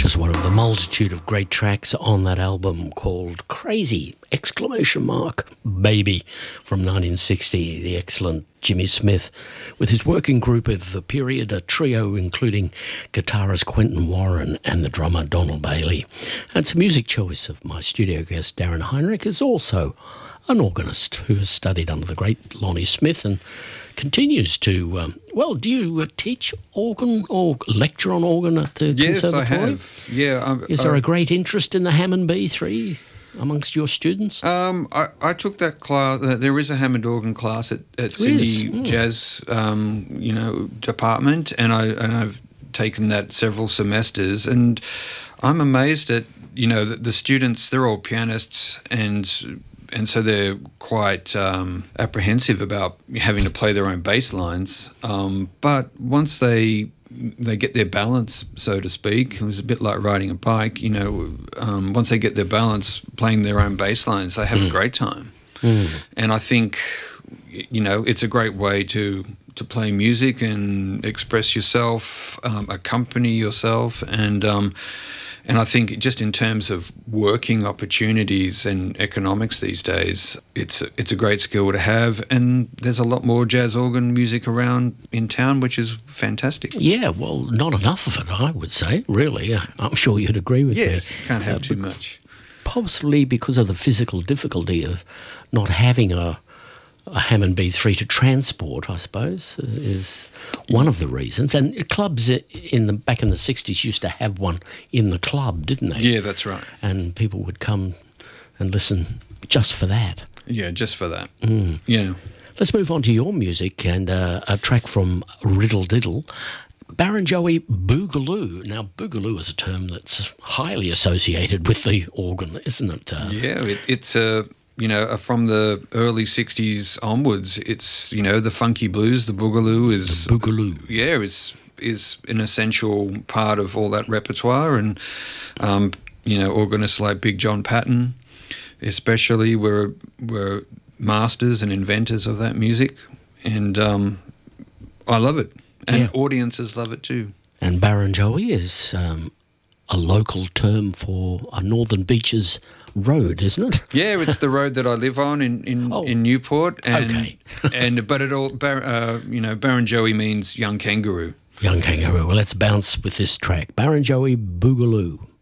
Just one of the multitude of great tracks on that album called Crazy! Baby from 1960, the excellent Jimmy Smith with his working group of the period, a trio including guitarist Quentin Warren and the drummer Donald Bailey. And it's a music choice of my studio guest Darren Heinrich, is also an organist who has studied under the great Lonnie Smith and continues to, do you teach organ or lecture on organ at the conservatory? Yes, I have. Yeah. Is there a great interest in the Hammond B3 amongst your students? I took that class. There is a Hammond organ class at Sydney Jazz, department, and I've taken that several semesters, and I'm amazed at the students. They're all pianists, and so they're quite apprehensive about having to play their own bass lines. But once they get their balance, so to speak, it was a bit like riding a bike, once they get their balance playing their own bass lines, they have a great time. And I think, it's a great way to play music and express yourself, accompany yourself, and I think just in terms of working opportunities and economics these days, it's a great skill to have. And there's a lot more jazz organ music around in town, which is fantastic. Yeah, well, not enough of it, I would say, really. I'm sure you'd agree with me. Yes, can't have too much. Possibly because of the physical difficulty of not having a Hammond B3 to transport, I suppose, is one of the reasons. And clubs back in the 60s used to have one in the club, didn't they? Yeah, that's right. And people would come and listen just for that. Yeah, just for that. Yeah. Let's move on to your music and a track from Riddle Diddle, Barrenjoey Boogaloo. Now, Boogaloo is a term that's highly associated with the organ, isn't it? It's from the early 60s onwards, it's, the funky blues, the boogaloo is... The boogaloo. Yeah, is an essential part of all that repertoire. And, organists like Big John Patton especially were masters and inventors of that music. And I love it. And audiences love it too. And Barrenjoey is a local term for a Northern Beaches road, isn't it? Yeah, it's the road that I live on in Newport. And, okay. But it all, Barrenjoey means young kangaroo. Young kangaroo. Well, let's bounce with this track. Barrenjoey Boogaloo.